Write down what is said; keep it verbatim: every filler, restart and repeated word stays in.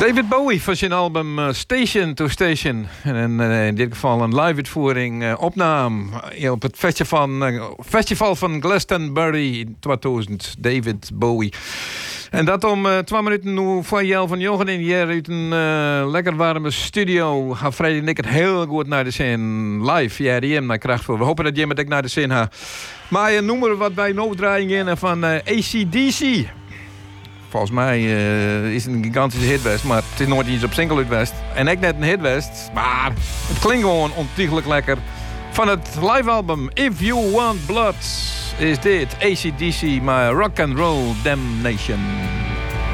David Bowie van zijn album uh, Station to Station. En uh, in dit geval een live-uitvoering, uh, opname uh, op het festival, uh, festival van Glastonbury in tweeduizend. David Bowie. En dat om uh, twee minuten nu van Jel van Jochen in hier uit een uh, lekker warme studio. Ga Freddy en ik het heel goed naar de zin live. Ja, die hem naar kracht voor. We hopen dat je met ik naar de zin gaat. Maar je noemen we wat bij een overdraaiing in van uh, A C D C. Volgens mij uh, is het een gigantische hitwest, maar het is nooit iets op single uitwest. En ik net een hitwest, maar het klinkt gewoon ontiegelijk lekker. Van het live-album If You Want Blood is dit A C D C, my Rock and Roll Damnation.